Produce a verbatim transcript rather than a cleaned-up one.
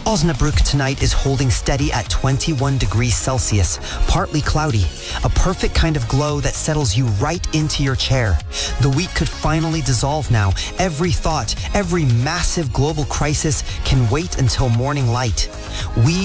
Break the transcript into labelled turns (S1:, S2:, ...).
S1: Osnabrück tonight is holding steady at twenty-one degrees Celsius, partly cloudy, a perfect kind of glow that settles you right into your chair. The week could finally dissolve now. Every thought, every massive global crisis can wait until morning light. We